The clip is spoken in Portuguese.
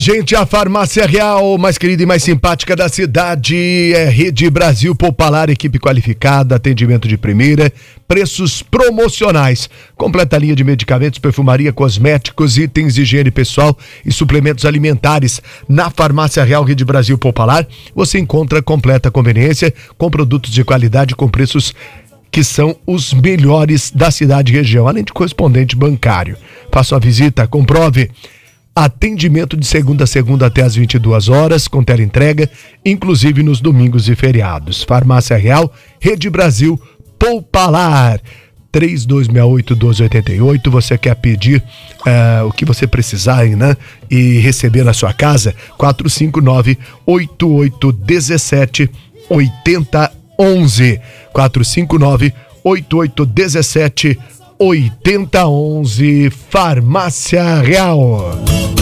Gente, a farmácia real, mais querida e mais simpática da cidade, é Rede Brasil Popular, equipe qualificada, atendimento de primeira, preços promocionais, completa linha de medicamentos, perfumaria, cosméticos, itens de higiene pessoal e suplementos alimentares. Na farmácia real Rede Brasil Popular, você encontra completa conveniência com produtos de qualidade com preços que são os melhores da cidade e região, além de correspondente bancário. Faça uma visita, comprove. Atendimento de segunda a segunda até às 22 horas, com teleentrega, inclusive nos domingos e feriados. Farmácia Real, Rede Brasil Popular, 3268-1288. Você quer pedir o que você precisar, né? E receber na sua casa? 459-8817-8011. 459-8817-8011. Farmácia Real.